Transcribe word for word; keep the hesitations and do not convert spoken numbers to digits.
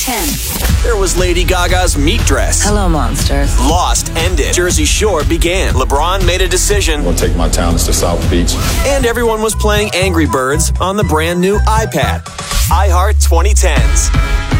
ten. There was Lady Gaga's meat dress. Hello, monsters. Lost ended. Jersey Shore began. LeBron made a decision. I'm going to take my talents to South Beach. And everyone was playing Angry Birds on the brand new iPad. iHeart twenty tens.